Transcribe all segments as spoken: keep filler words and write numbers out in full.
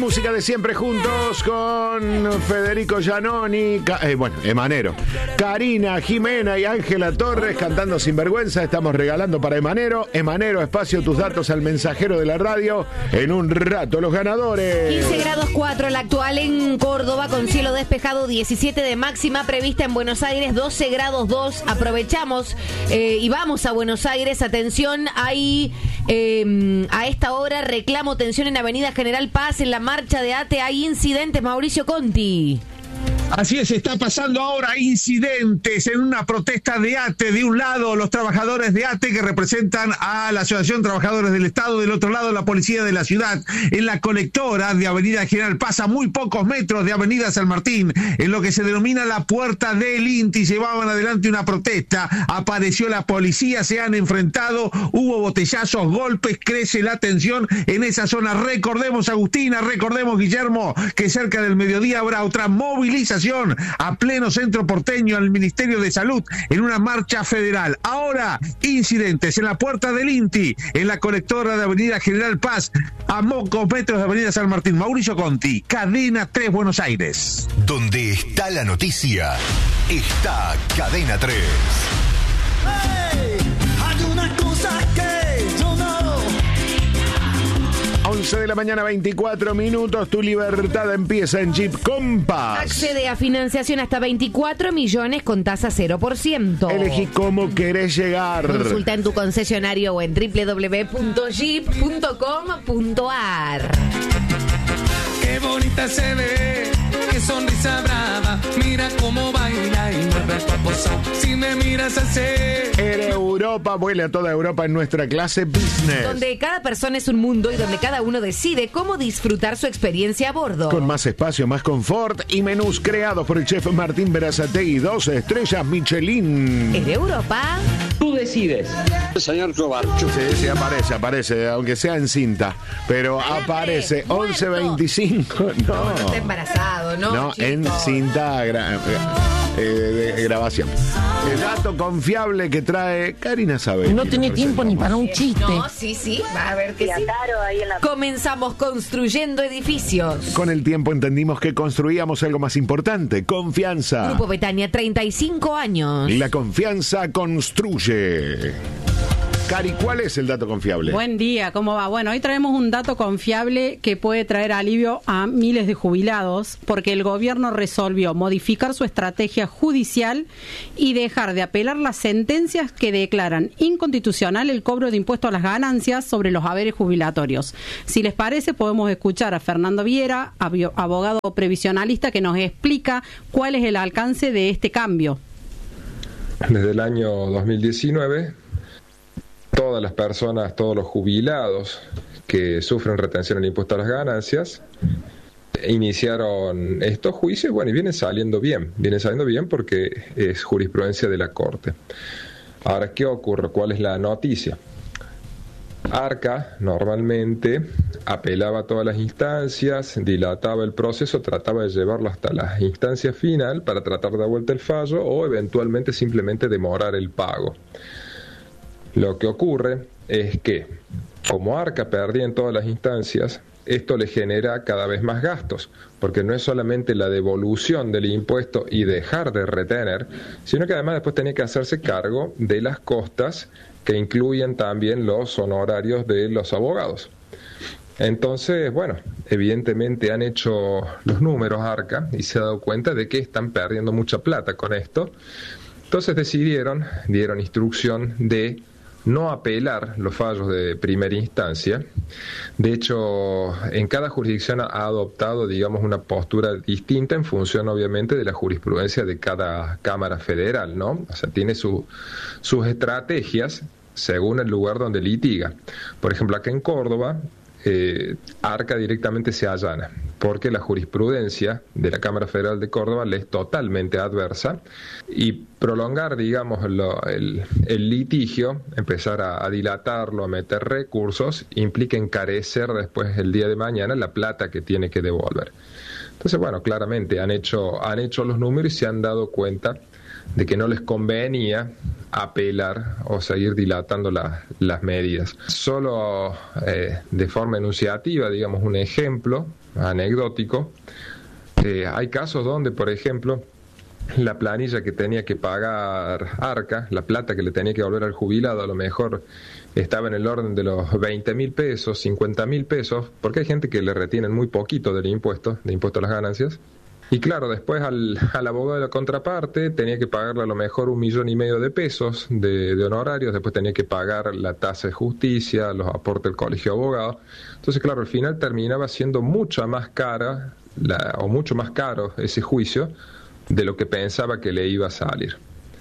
música de siempre juntos con Federico Giannoni, eh, bueno, Emanero, Karina, Jimena y Ángela Torres cantando Sinvergüenza. Estamos regalando para Emanero. Emanero, espacio, tus datos al mensajero de la radio. En un rato, los ganadores. quince grados cuatro la actual en Córdoba con cielo despejado, diecisiete de máxima prevista en Buenos Aires, doce grados dos. Aprovechamos eh, y vamos a Buenos Aires. Atención, hay eh, a esta hora reclamo tensión en Avenida General Paz en la marcha de ATE. Hay incidentes, Mauricio Conti. Así es, está pasando ahora incidentes en una protesta de ATE. De un lado, los trabajadores de ATE que representan a la Asociación de Trabajadores del Estado, del otro lado, la policía de la ciudad. En la colectora de Avenida General Paz, a muy pocos metros de Avenida San Martín, en lo que se denomina la puerta del INTI, llevaban adelante una protesta. Apareció la policía, se han enfrentado, hubo botellazos, golpes, crece la tensión en esa zona. Recordemos, Agustina, recordemos, Guillermo, que cerca del mediodía habrá otra movilización a pleno centro porteño al Ministerio de Salud en una marcha federal. Ahora, incidentes en la puerta del INTI, en la colectora de Avenida General Paz, a pocos metros de Avenida San Martín. Mauricio Conti, Cadena tres, Buenos Aires. Donde está la noticia, está Cadena tres. Hey, hay una cosa que yo no. once de la mañana, veinticuatro minutos. Tu libertad empieza en Jeep Compass. Accede a financiación hasta veinticuatro millones con tasa cero por ciento. Elegí cómo querés llegar. Consulta en tu concesionario o en doble u doble u doble u punto jeep punto com punto a r. Qué bonita se ve, qué sonrisa brava. Mira cómo baila y mueve tu cosa. Si me miras así. Era Europa, vuela a toda Europa en nuestra clase business. Donde cada persona es un mundo y donde cada uno decide cómo disfrutar su experiencia a bordo. Con más espacio, más confort y menús creados por el chef Martín Berazategui, dos estrellas Michelin. ¿Era Europa? Tú decides. Señor Cobarcho. Sí, sí, aparece, aparece, aunque sea en cinta. Pero aparece once veinticinco. No, no, no está embarazado, ¿no? No, chico. En cinta gra- eh, de grabación. El dato confiable que trae Karina Sabel. No tiene tiempo ni para un chiste. No, sí, sí, va a ver que sí. Comenzamos construyendo edificios. Con el tiempo entendimos que construíamos algo más importante, confianza. Grupo Betania, treinta y cinco años. La confianza construye. Cari, ¿cuál es el dato confiable? Buen día, ¿cómo va? Bueno, hoy traemos un dato confiable que puede traer alivio a miles de jubilados, porque el gobierno resolvió modificar su estrategia judicial y dejar de apelar las sentencias que declaran inconstitucional el cobro de impuestos a las ganancias sobre los haberes jubilatorios. Si les parece, podemos escuchar a Fernando Viera, abogado previsionalista, que nos explica cuál es el alcance de este cambio. Desde el año dos mil diecinueve, todas las personas, todos los jubilados que sufren retención en el impuesto a las ganancias, iniciaron estos juicios, bueno, y vienen saliendo bien, vienen saliendo bien porque es jurisprudencia de la Corte. Ahora, ¿qué ocurre? ¿Cuál es la noticia? Arca normalmente apelaba a todas las instancias, dilataba el proceso, trataba de llevarlo hasta la instancia final para tratar de dar vuelta el fallo o eventualmente simplemente demorar el pago. Lo que ocurre es que, como Arca perdía en todas las instancias, esto le genera cada vez más gastos, porque no es solamente la devolución del impuesto y dejar de retener, sino que además después tenía que hacerse cargo de las costas que incluyen también los honorarios de los abogados. Entonces, bueno, evidentemente han hecho los números Arca y se ha dado cuenta de que están perdiendo mucha plata con esto. Entonces decidieron, dieron instrucción de no apelar los fallos de primera instancia. De hecho, en cada jurisdicción ha adoptado, digamos, una postura distinta en función, obviamente, de la jurisprudencia de cada Cámara Federal, ¿no? O sea, tiene su, sus estrategias según el lugar donde litiga. Por ejemplo, acá en Córdoba, eh, Arca directamente se allana, porque la jurisprudencia de la Cámara Federal de Córdoba le es totalmente adversa, y prolongar, digamos, lo, el, el litigio, empezar a, a dilatarlo, a meter recursos, implica encarecer después el día de mañana la plata que tiene que devolver. Entonces, bueno, claramente han hecho, han hecho los números y se han dado cuenta de que no les convenía apelar o seguir dilatando la, las medidas. Solo eh, de forma enunciativa, digamos, un ejemplo anecdótico. Eh, hay casos donde, por ejemplo, la planilla que tenía que pagar Arca, la plata que le tenía que volver al jubilado, a lo mejor estaba en el orden de los veinte mil pesos, cincuenta mil pesos, porque hay gente que le retienen muy poquito del impuesto, de impuesto a las ganancias. Y claro, después al, al abogado de la contraparte tenía que pagarle a lo mejor un millón y medio de pesos de, de honorarios, después tenía que pagar la tasa de justicia, los aportes del colegio de abogados. Entonces, claro, al final terminaba siendo mucha más cara, la, o mucho más caro ese juicio de lo que pensaba que le iba a salir.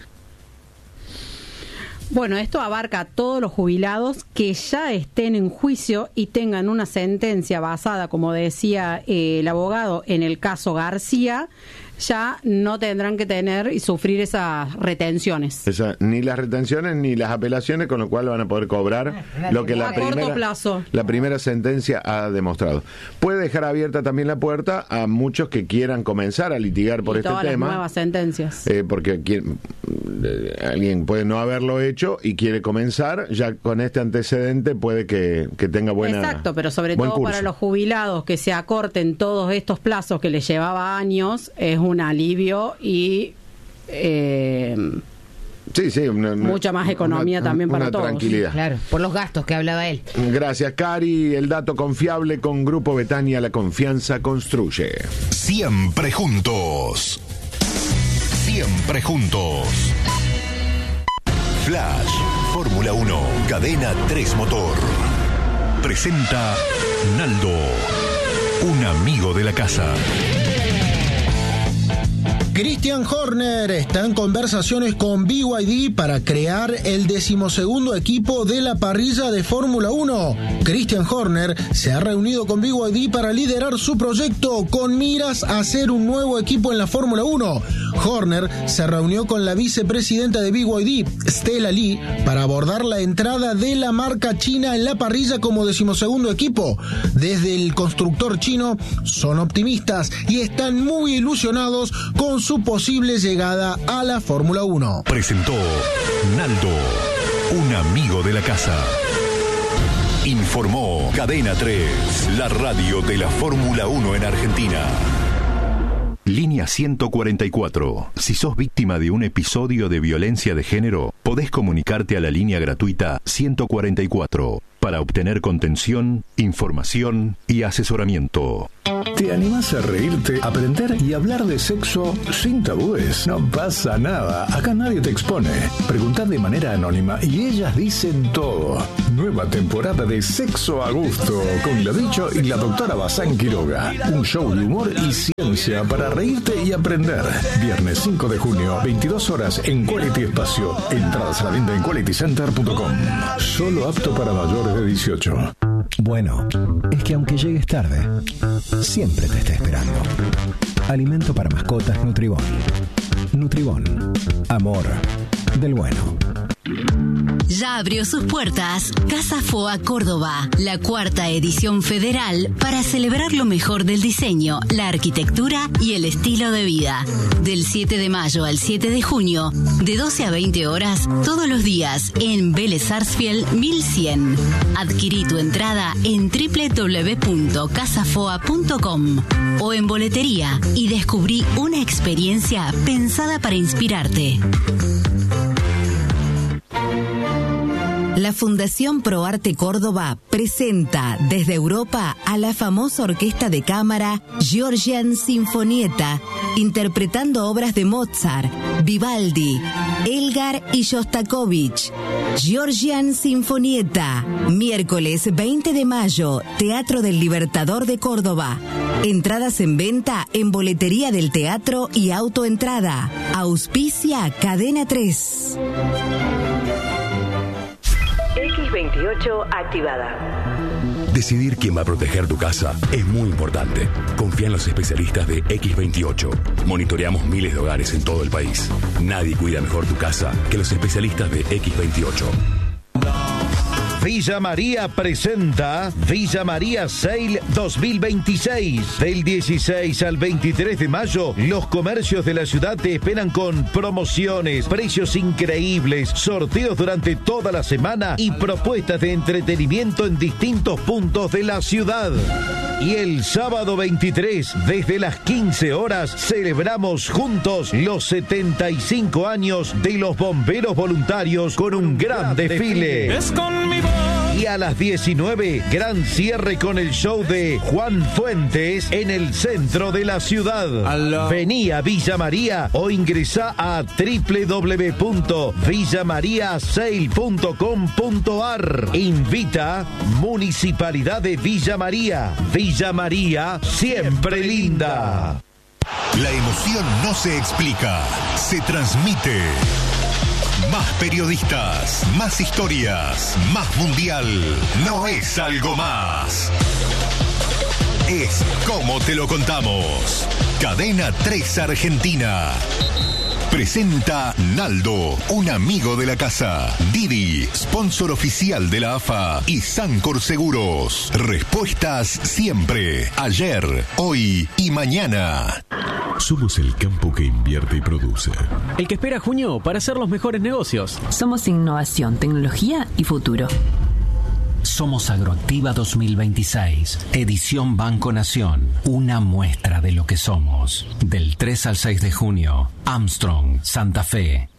Bueno, esto abarca a todos los jubilados que ya estén en juicio y tengan una sentencia basada, como decía eh, el abogado, en el caso García, ya no tendrán que tener y sufrir esas retenciones. Esa, ni las retenciones ni las apelaciones, con lo cual van a poder cobrar lo que la a corto primera, plazo. la primera sentencia ha demostrado. Puede dejar abierta también la puerta a muchos que quieran comenzar a litigar por y este todas tema. Las nuevas sentencias. Eh, porque quien, eh, alguien puede no haberlo hecho y quiere comenzar, ya con este antecedente puede que, que tenga buena. Exacto, pero sobre buen todo curso. para los jubilados que se acorten todos estos plazos que les llevaba años, es un alivio y eh, sí, sí, una, mucha más economía una, también para una todos. Tranquilidad. Claro, por los gastos que hablaba él. Gracias, Cari. El dato confiable con Grupo Betania, la confianza construye. Siempre juntos. Siempre juntos. Flash, Fórmula uno, Cadena tres Motor. Presenta Naldo, un amigo de la casa. Christian Horner está en conversaciones con B Y D para crear el decimosegundo equipo de la parrilla de Fórmula uno. Christian Horner se ha reunido con B Y D para liderar su proyecto con miras a hacer un nuevo equipo en la Fórmula uno. Horner se reunió con la vicepresidenta de B Y D, Stella Lee, para abordar la entrada de la marca china en la parrilla como decimosegundo equipo. Desde el constructor chino son optimistas y están muy ilusionados con su posible llegada a la Fórmula uno. Presentó Naldo, un amigo de la casa. Informó Cadena tres, la radio de la Fórmula uno en Argentina. Línea ciento cuarenta y cuatro. Si sos víctima de un episodio de violencia de género, podés comunicarte a la línea gratuita ciento cuarenta y cuatro para obtener contención, información y asesoramiento. ¿Te animás a reírte, aprender y hablar de sexo sin tabúes? No pasa nada, acá nadie te expone. Preguntá de manera anónima y ellas dicen todo. Nueva temporada de Sexo a Gusto con la Bicho y la doctora Bazán Quiroga. Un show de humor y ciencia para reírte y aprender. Viernes cinco de junio, veintidós horas en Quality Espacio. Entradas a la venta en quality center punto com. Solo apto para mayores de dieciocho. Bueno, es que aunque llegues tarde, siempre te está esperando. Alimento para mascotas Nutribón. Nutribón. Amor del bueno. Ya abrió sus puertas Casa Foa Córdoba, la cuarta edición federal para celebrar lo mejor del diseño, la arquitectura y el estilo de vida. Del siete de mayo al siete de junio, de doce a veinte horas, todos los días en Vélez Sarsfield mil cien. Adquirí tu entrada en doble u doble u doble u punto casa foa punto com o en boletería y descubrí una experiencia pensada para inspirarte. La Fundación ProArte Córdoba presenta desde Europa a la famosa orquesta de cámara Georgian Sinfonietta, interpretando obras de Mozart, Vivaldi, Elgar y Shostakovich. Georgian Sinfonietta, miércoles veinte de mayo, Teatro del Libertador de Córdoba. Entradas en venta en boletería del teatro y autoentrada. Auspicia Cadena tres. equis veintiocho activada. Decidir quién va a proteger tu casa es muy importante. Confía en los especialistas de equis veintiocho. Monitoreamos miles de hogares en todo el país. Nadie cuida mejor tu casa que los especialistas de equis veintiocho. Villa María presenta Villa María Sale dos mil veintiséis. Del dieciséis al veintitrés de mayo, los comercios de la ciudad te esperan con promociones, precios increíbles, sorteos durante toda la semana y propuestas de entretenimiento en distintos puntos de la ciudad. Y el sábado veintitrés, desde las quince horas, celebramos juntos los setenta y cinco años de los bomberos voluntarios con un gran desfile. Es con mi voz. Y a las diecinueve, gran cierre con el show de Juan Fuentes en el centro de la ciudad. Vení a Villa María o ingresá a doble u doble u doble u punto villa maría sale punto com punto a r. Invita Municipalidad de Villa María. Villa María, siempre linda. La emoción no se explica, se transmite. Más periodistas, más historias, más mundial. No es algo más. Es como te lo contamos. Cadena tres Argentina. Presenta Naldo, un amigo de la casa. Didi, sponsor oficial de la A F A. Y Sancor Seguros. Respuestas siempre. Ayer, hoy y mañana. Somos el campo que invierte y produce. El que espera junio para hacer los mejores negocios. Somos innovación, tecnología y futuro. Somos Agroactiva dos mil veintiséis, edición Banco Nación, una muestra de lo que somos. Del tres al seis de junio, Armstrong, Santa Fe.